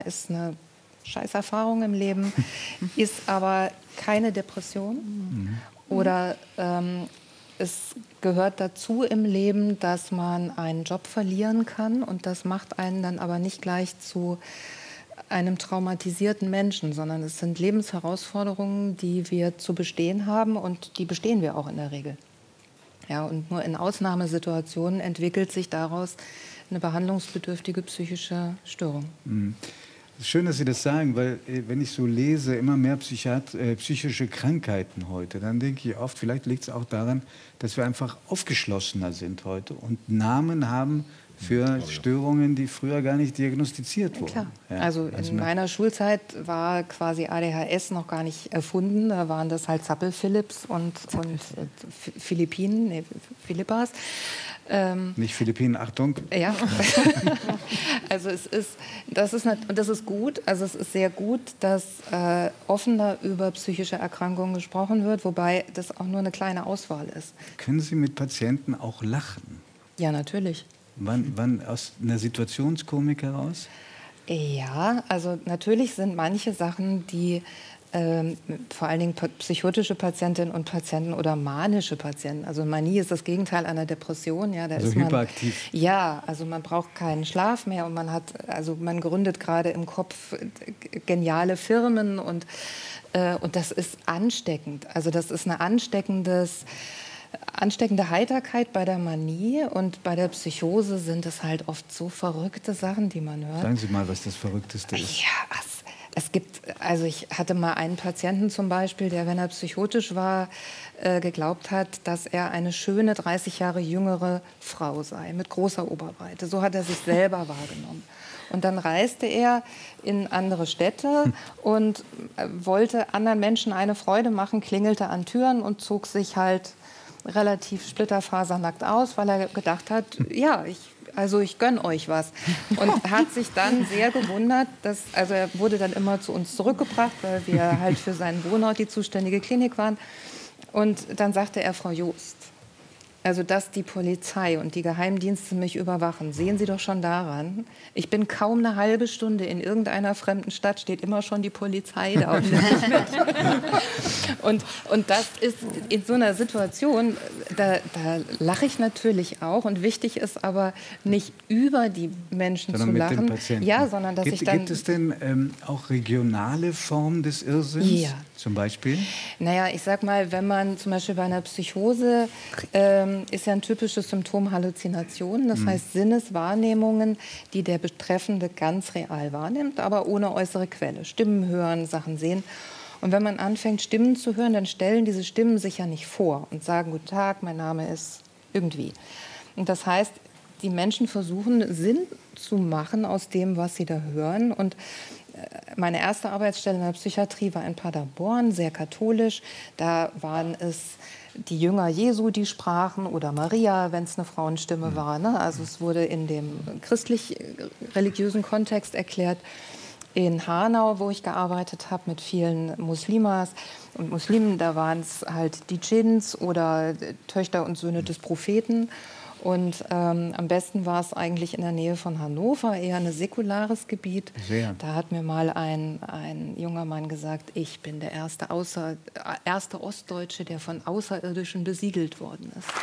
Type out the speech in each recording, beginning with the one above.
ist eine Scheißerfahrung im Leben, ist aber keine Depression. Oder es gehört dazu im Leben, dass man einen Job verlieren kann und das macht einen dann aber nicht gleich zu einem traumatisierten Menschen, sondern es sind Lebensherausforderungen, die wir zu bestehen haben und die bestehen wir auch in der Regel. Ja, und nur in Ausnahmesituationen entwickelt sich daraus eine behandlungsbedürftige psychische Störung. Schön, dass Sie das sagen, weil wenn ich so lese, immer mehr psychische Krankheiten heute, dann denke ich oft, vielleicht liegt es auch daran, dass wir einfach aufgeschlossener sind heute und Namen haben für Störungen, die früher gar nicht diagnostiziert wurden. Ja, also in meiner Schulzeit war quasi ADHS noch gar nicht erfunden. Da waren das halt Zappel-Philipps und Philippinen, nee, Philippas. Nicht Philippinen, Achtung. Ja, also das ist gut, also es ist sehr gut, dass offener über psychische Erkrankungen gesprochen wird, wobei das auch nur eine kleine Auswahl ist. Können Sie mit Patienten auch lachen? Ja, natürlich. Wann aus einer Situationskomik heraus? Ja, also natürlich sind manche Sachen, die vor allen Dingen psychotische Patientinnen und Patienten oder manische Patienten. Also Manie ist das Gegenteil einer Depression. Ja, da also ist man, hyperaktiv. Ja, also man braucht keinen Schlaf mehr und man gründet gerade im Kopf geniale Firmen und das ist ansteckend. Also das ist eine ansteckende Heiterkeit bei der Manie und bei der Psychose sind es halt oft so verrückte Sachen, die man hört. Sagen Sie mal, was das Verrückteste ist. Ja, also ich hatte mal einen Patienten zum Beispiel, der, wenn er psychotisch war, geglaubt hat, dass er eine schöne 30 Jahre jüngere Frau sei, mit großer Oberweite. So hat er sich selber wahrgenommen. Und dann reiste er in andere Städte und wollte anderen Menschen eine Freude machen, klingelte an Türen und zog sich halt relativ splitterfasernackt aus, weil er gedacht hat, ja, ich gönne euch was. Und hat sich dann sehr gewundert, also er wurde dann immer zu uns zurückgebracht, weil wir halt für seinen Wohnort die zuständige Klinik waren. Und dann sagte er, Frau Joost, also dass die Polizei und die Geheimdienste mich überwachen, sehen Sie doch schon daran. Ich bin kaum eine halbe Stunde in irgendeiner fremden Stadt, steht immer schon die Polizei da und nimmt mich mit. Und das ist in so einer Situation, da lache ich natürlich auch. Und wichtig ist aber nicht über die Menschen sondern zu lachen. Mit den Patienten. Ja, sondern dass ich dann... Gibt es denn auch regionale Formen des Irrsinns? Ja. Zum Beispiel? Naja, ich sag mal, wenn man zum Beispiel bei einer Psychose ist ja ein typisches Symptom Halluzinationen, das heißt Sinneswahrnehmungen, die der Betreffende ganz real wahrnimmt, aber ohne äußere Quelle. Stimmen hören, Sachen sehen. Und wenn man anfängt, Stimmen zu hören, dann stellen diese Stimmen sich ja nicht vor und sagen, guten Tag, mein Name ist irgendwie. Und das heißt, die Menschen versuchen, Sinn zu machen aus dem, was sie da hören. Und meine erste Arbeitsstelle in der Psychiatrie war in Paderborn, sehr katholisch. Da waren es die Jünger Jesu, die sprachen, oder Maria, wenn es eine Frauenstimme war. Ne? Also es wurde in dem christlich-religiösen Kontext erklärt. In Hanau, wo ich gearbeitet habe, mit vielen Muslimas und Muslimen, da waren es halt die Dschinns oder Töchter und Söhne des Propheten. Und am besten war es eigentlich in der Nähe von Hannover, eher ein säkulares Gebiet. Sehr. Da hat mir mal ein junger Mann gesagt, ich bin der erste Ostdeutsche, der von Außerirdischen besiedelt worden ist.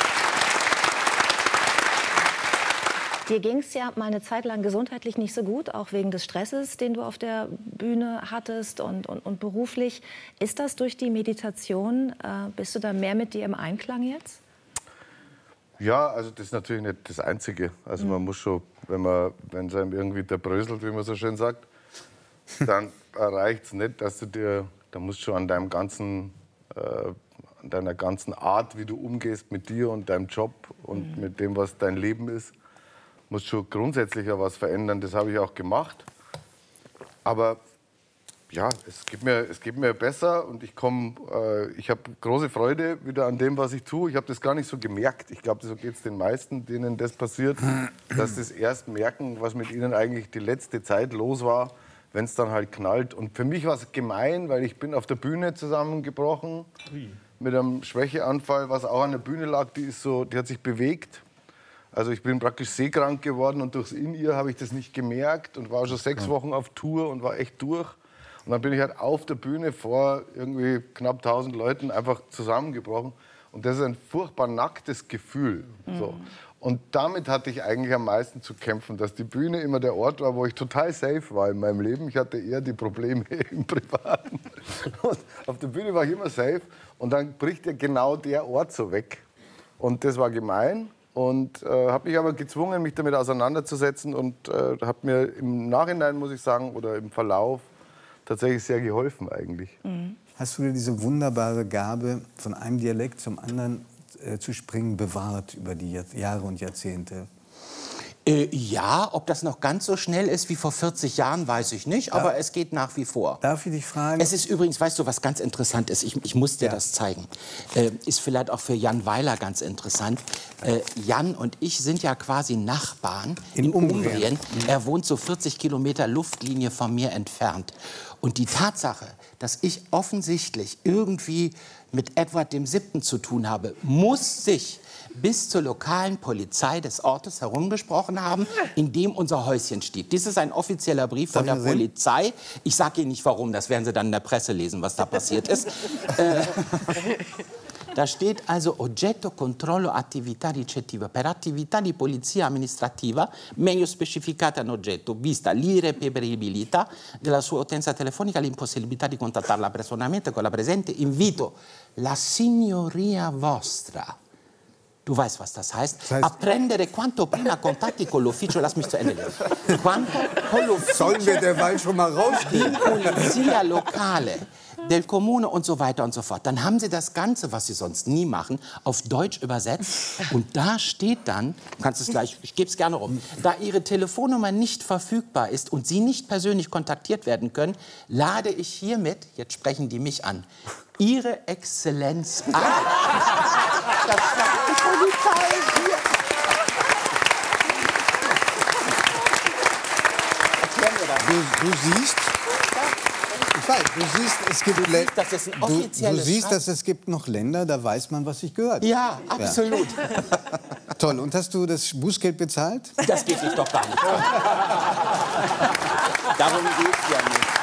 Dir ging es ja mal eine Zeit lang gesundheitlich nicht so gut, auch wegen des Stresses, den du auf der Bühne hattest und beruflich. Ist das durch die Meditation, bist du da mehr mit dir im Einklang jetzt? Ja, also das ist natürlich nicht das Einzige. Also man muss schon, wenn es einem irgendwie da bröselt, wie man so schön sagt, dann reicht es nicht, dass da musst du schon an deinem ganzen, an deiner ganzen Art, wie du umgehst mit dir und deinem Job und mit dem, was dein Leben ist, musst schon grundsätzlicher was verändern. Das habe ich auch gemacht. Aber ja, es geht mir besser und ich habe große Freude wieder an dem, was ich tue. Ich habe das gar nicht so gemerkt. Ich glaube, so geht es den meisten, denen das passiert, dass das erst merken, was mit ihnen eigentlich die letzte Zeit los war, wenn es dann halt knallt. Und für mich war es gemein, weil ich bin auf der Bühne zusammengebrochen mit einem Schwächeanfall, was auch an der Bühne lag. Die hat sich bewegt. Also ich bin praktisch seekrank geworden und durchs In-Ear habe ich das nicht gemerkt und war schon 6 Wochen auf Tour und war echt durch. Und dann bin ich halt auf der Bühne vor irgendwie knapp 1000 Leuten einfach zusammengebrochen. Und das ist ein furchtbar nacktes Gefühl. So. Und damit hatte ich eigentlich am meisten zu kämpfen, dass die Bühne immer der Ort war, wo ich total safe war in meinem Leben. Ich hatte eher die Probleme im Privaten. Und auf der Bühne war ich immer safe. Und dann bricht ja genau der Ort so weg. Und das war gemein. Und habe mich aber gezwungen, mich damit auseinanderzusetzen. Und habe mir im Nachhinein, muss ich sagen, oder im Verlauf tatsächlich sehr geholfen eigentlich. Hast du dir diese wunderbare Gabe, von einem Dialekt zum anderen zu springen, bewahrt über die Jahre und Jahrzehnte? Ja, ob das noch ganz so schnell ist wie vor 40 Jahren, weiß ich nicht, aber es geht nach wie vor. Darf ich dich fragen? Es ist übrigens, weißt du, was ganz interessant ist, ich muss dir das zeigen, ist vielleicht auch für Jan Weiler ganz interessant. Jan und ich sind ja quasi Nachbarn in Umbrien. Er wohnt so 40 Kilometer Luftlinie von mir entfernt. Und die Tatsache, dass ich offensichtlich irgendwie mit Edward VII. Zu tun habe, muss sich bis zur lokalen Polizei des Ortes herumgesprochen haben, in dem unser Häuschen steht. Dies ist ein offizieller Brief von der Polizei. Ich sage Ihnen nicht, warum, das werden Sie dann in der Presse lesen, was da passiert ist. Da steht also oggetto controllo attività ricettiva per attività di polizia amministrativa meglio specificata in oggetto vista l'irreperibilità della sua utenza telefonica l'impossibilità di contattarla personalmente con la presente invito la signoria vostra. Du weißt, was das heißt. Apprendere quanto prima contatti con l'ufficio. Lass mich zu Ende lesen. Quanto con l'ufficio. Sollen wir derweil schon mal rausgehen? Die Polizia Locale del Comune und so weiter und so fort. Dann haben sie das Ganze, was sie sonst nie machen, auf Deutsch übersetzt. Und da steht dann, du kannst es gleich, ich gebe es gerne rum, da Ihre Telefonnummer nicht verfügbar ist und Sie nicht persönlich kontaktiert werden können, lade ich hiermit, jetzt sprechen die mich an, Ihre Exzellenz an. Das sagt die Polizei hier. Erklären wir das. Du siehst, ich weiß, du siehst, es gibt das ist ein offizielles du siehst, dass es gibt noch Länder, da weiß man, was sich gehört. Ja, absolut. Ja. Toll. Und hast du das Bußgeld bezahlt? Das geht dich doch gar nicht an. Darum geht es ja nicht.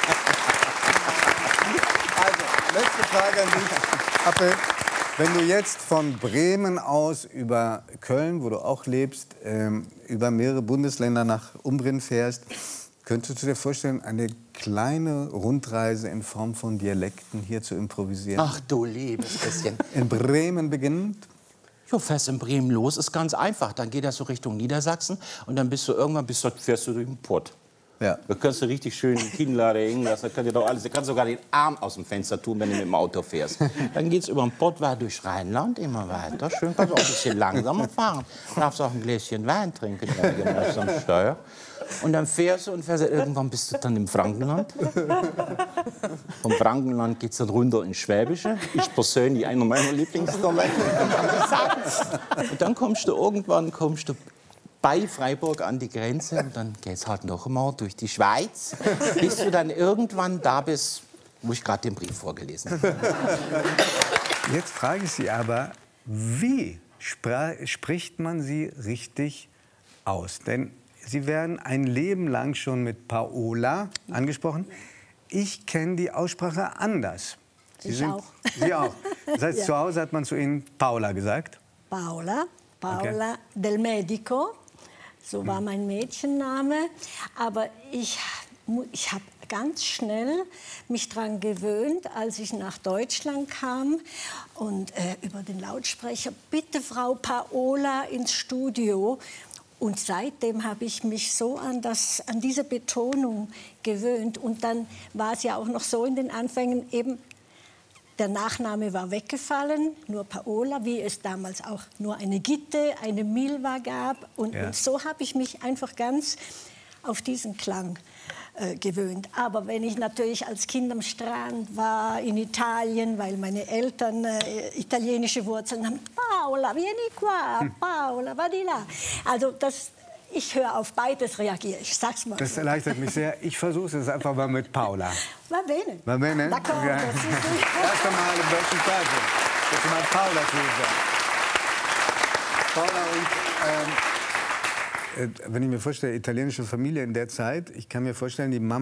Also, letzte Frage an dich. Appel, wenn du jetzt von Bremen aus über Köln, wo du auch lebst, über mehrere Bundesländer nach Umbrien fährst, könntest du dir vorstellen, eine kleine Rundreise in Form von Dialekten hier zu improvisieren? Ach du liebes bisschen. In Bremen beginnend? Du fährst in Bremen los, ist ganz einfach. Dann geht das so Richtung Niedersachsen und dann bist du irgendwann fährst du durch den Pott. Ja. Da kannst du richtig schön die Kinnlade hängen lassen. Da kannst sogar den Arm aus dem Fenster tun, wenn du mit dem Auto fährst. Dann geht's über den Pott, weiter durch Rheinland, immer weiter. Schön, kannst du auch ein bisschen langsamer fahren. Darfst auch ein Gläschen Wein trinken, am Steuer. Und dann fährst du und irgendwann bist du dann im Frankenland. Vom Frankenland geht's dann runter ins Schwäbische. Ich persönlich einer meiner Lieblingsdomänen. Und dann kommst du irgendwann bei Freiburg an die Grenze und dann geht's halt noch einmal durch die Schweiz, bis du dann irgendwann da bist, wo ich gerade den Brief vorgelesen habe. Jetzt frage ich Sie aber, wie spricht man sie richtig aus? Denn Sie werden ein Leben lang schon mit Paola angesprochen. Ich kenne die Aussprache anders. Sie auch. Das heißt, ja. Zu Hause hat man zu Ihnen Paola gesagt? Paola del Medico. So war mein Mädchenname. Aber ich habe ganz schnell mich daran gewöhnt, als ich nach Deutschland kam und über den Lautsprecher, bitte Frau Paola ins Studio. Und seitdem habe ich mich so an diese Betonung gewöhnt. Und dann war es ja auch noch so in den Anfängen eben, der Nachname war weggefallen, nur Paola, wie es damals auch nur eine Gitte, eine Milva gab. Und so habe ich mich einfach ganz auf diesen Klang gewöhnt. Aber wenn ich natürlich als Kind am Strand war, in Italien, weil meine Eltern italienische Wurzeln haben, Paola, vieni qua, Paola, va di là. Also ich höre auf beides reagiere, ich sag's mal. Das erleichtert mich sehr. Ich versuche es einfach mal mit Paola. Va bene. Va bene? D'accord. Ja. Erst einmal im deutschen Fernsehen. Jetzt mal Paola zu sagen. Paula, und wenn ich mir vorstelle, italienische Familie in der Zeit, ich kann mir vorstellen, die Mama